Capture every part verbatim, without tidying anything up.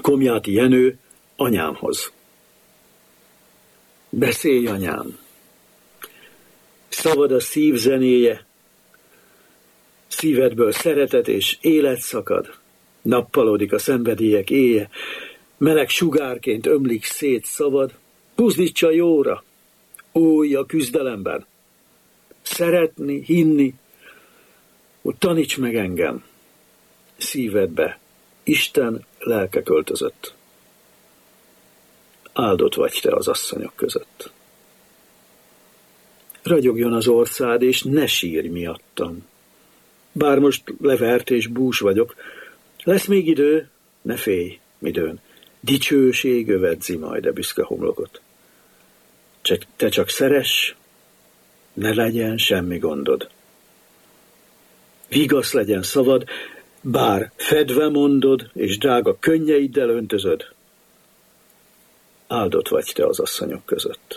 Komjáti Jenő anyámhoz. Beszélj, anyám! Szavad a szív zenéje, szívedből szeretet és élet szakad, nappalodik a szenvedélyek éje, meleg sugárként ömlik szét szavad, buzdítsa jóra, új a küzdelemben, szeretni, hinni, úgy taníts meg engem, szívedbe Isten lelke költözött. Áldott vagy te az asszonyok között. Ragyogjon az orcád, és ne sírj miattam. Bár most levert és bús vagyok, lesz még idő, ne félj, midőn. Dicsőség övedzi majd a büszke homlokot. Csak, te csak szeress, ne legyen semmi gondod. Vigasz legyen szavad, bár fedve mondod, és drága könnyeiddel öntözöd. Áldott vagy te az asszonyok között.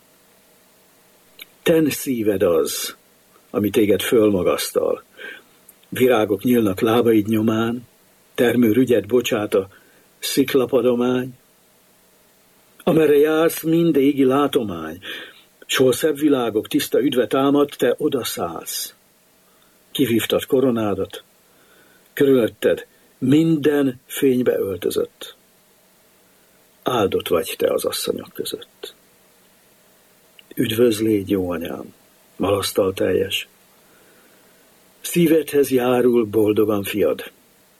Ten szíved az, ami téged fölmagasztal. Virágok nyílnak lábaid nyomán, termő rügyet bocsát a sziklapadomány. Amerre jársz, mind égi látomány, s hol szebb világok tiszta üdve támad, te odaszállsz. Kivívtad koronádat, körülötted minden fénybe öltözött. Áldott vagy te az asszonyok között. Üdvözlégy, jó anyám, malasztal teljes. Szívedhez járul boldogan fiad.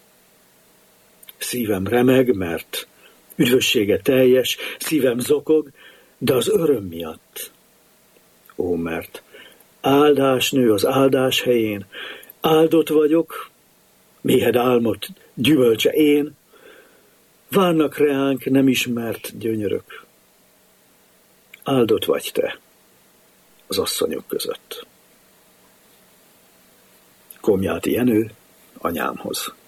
Szívem remeg, mert üdvössége teljes, szívem zokog, de az öröm miatt. Ó, mert áldás nő az áldás helyén, áldott vagyok, méhed álmot gyümölcse én, várnak reánk nem ismert gyönyörök. Áldott vagy te az asszonyok között. Komjáti Jenő anyámhoz.